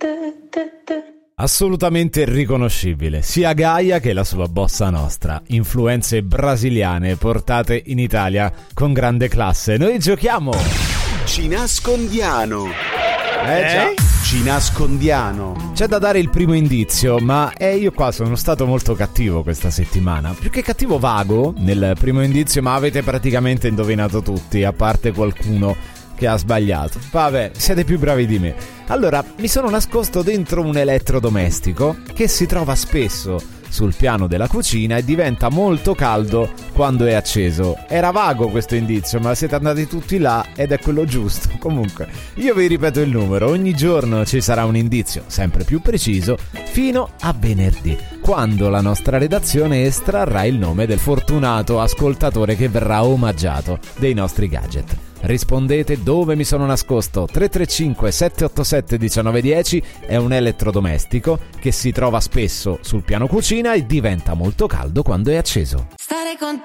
Assolutamente riconoscibile, sia Gaia che la sua bossa nostra, influenze brasiliane portate in Italia con grande classe. Noi giochiamo Ci nascondiano. Già. Ci nascondiano. C'è da dare il primo indizio, ma io qua sono stato molto cattivo questa settimana. Più che cattivo, vago nel primo indizio, ma avete praticamente indovinato tutti, a parte qualcuno che ha sbagliato. Vabbè, siete più bravi di me. Allora, mi sono nascosto dentro un elettrodomestico che si trova spesso sul piano della cucina e diventa molto caldo quando è acceso. Era vago questo indizio, ma siete andati tutti là ed è quello giusto. Comunque, io vi ripeto il numero. Ogni giorno ci sarà un indizio sempre più preciso fino a venerdì, quando la nostra redazione estrarrà il nome del fortunato ascoltatore che verrà omaggiato dei nostri gadget. Rispondete dove mi sono nascosto. 335 787 1910 è un elettrodomestico che si trova spesso sul piano cucina e diventa molto caldo quando è acceso. Stare con